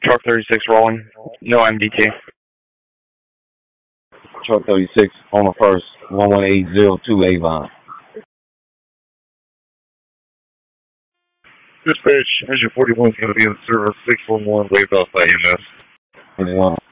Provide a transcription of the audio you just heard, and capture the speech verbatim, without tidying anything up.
Truck thirty-six rolling. No M D T. Truck thirty-six on the first, one one eight zero two Avon. Dispatch, Engine forty-one is going to be in service, six one one, wave off by E M S. forty-one.